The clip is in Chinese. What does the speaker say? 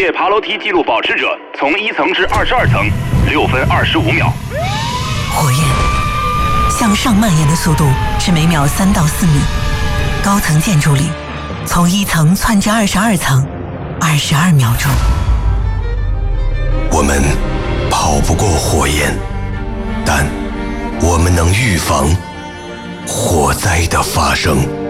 界爬楼梯纪录保持者，从1层至22层，6分25秒。 火焰向上蔓延的速度是每秒3到4米。高层建筑里，从1层窜至22层，22秒钟。 我们跑不过火焰，但我们能预防火灾的发生。